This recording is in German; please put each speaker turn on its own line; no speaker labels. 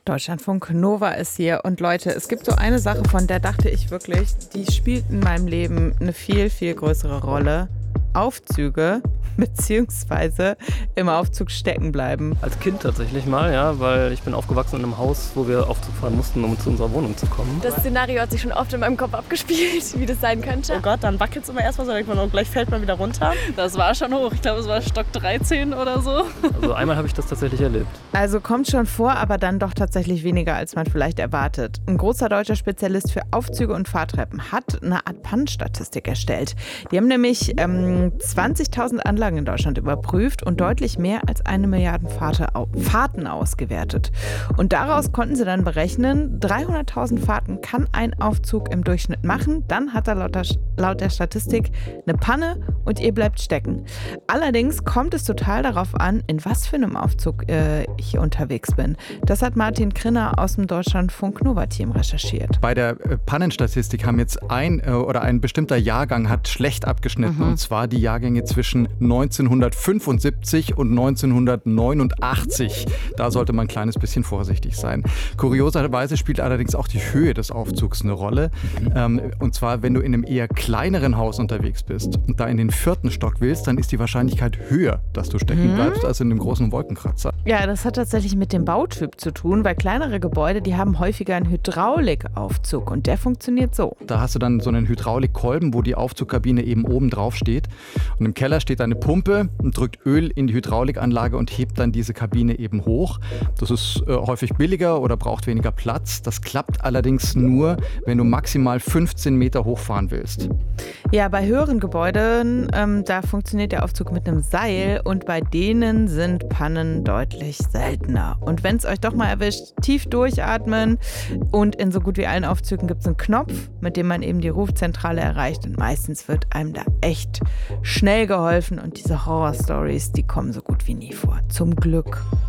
Deutschlandfunk Nova ist hier. Und Leute, es gibt so eine Sache, von der dachte ich wirklich, die spielt in meinem Leben eine viel, viel größere Rolle. Aufzüge, beziehungsweise im Aufzug stecken bleiben.
Als Kind tatsächlich mal, ja, weil ich bin aufgewachsen in einem Haus, wo wir Aufzug fahren mussten, um zu unserer Wohnung zu kommen.
Das Szenario hat sich schon oft in meinem Kopf abgespielt, wie das sein könnte.
Oh Gott, dann wackelt es immer erstmal so, denkt man, gleich fällt man wieder runter.
Das war schon hoch. Ich glaube, es war Stock 13 oder so.
Also einmal habe ich das tatsächlich erlebt.
Also kommt schon vor, aber dann doch tatsächlich weniger, als man vielleicht erwartet. Ein großer deutscher Spezialist für Aufzüge und Fahrtreppen hat eine Art Pannenstatistik erstellt. Die haben nämlich 20.000 Anlagen in Deutschland überprüft und deutlich mehr als 1 Milliarde Fahrten ausgewertet. Und daraus konnten sie dann berechnen, 300.000 Fahrten kann ein Aufzug im Durchschnitt machen. Dann hat er laut der Statistik eine Panne und ihr bleibt stecken. Allerdings kommt es total darauf an, in was für einem Aufzug ich unterwegs bin. Das hat Martin Krinner aus dem Deutschlandfunk Nova-Team recherchiert.
Bei der Pannenstatistik haben jetzt ein bestimmter Jahrgang hat schlecht abgeschnitten. Und zwar die Jahrgänge zwischen 1975 und 1989. Da sollte man ein kleines bisschen vorsichtig sein. Kurioserweise spielt allerdings auch die Höhe des Aufzugs eine Rolle. Und zwar, wenn du in einem eher kleineren Haus unterwegs bist und da in den 4. Stock willst, dann ist die Wahrscheinlichkeit höher, dass du stecken bleibst, als in dem großen Wolkenkratzer.
Ja, das hat tatsächlich mit dem Bautyp zu tun, weil kleinere Gebäude, die haben häufiger einen Hydraulikaufzug und der funktioniert so.
Da hast du dann so einen Hydraulikkolben, wo die Aufzugkabine eben oben drauf steht. Und im Keller steht eine Pumpe und drückt Öl in die Hydraulikanlage und hebt dann diese Kabine eben hoch. Das ist häufig billiger oder braucht weniger Platz. Das klappt allerdings nur, wenn du maximal 15 Meter hochfahren willst.
Ja, bei höheren Gebäuden, da funktioniert der Aufzug mit einem Seil und bei denen sind Pannen deutlich seltener. Und wenn es euch doch mal erwischt, tief durchatmen und in so gut wie allen Aufzügen gibt es einen Knopf, mit dem man eben die Rufzentrale erreicht und meistens wird einem da echt schnell geholfen und diese Horror-Stories, die kommen so gut wie nie vor. Zum Glück.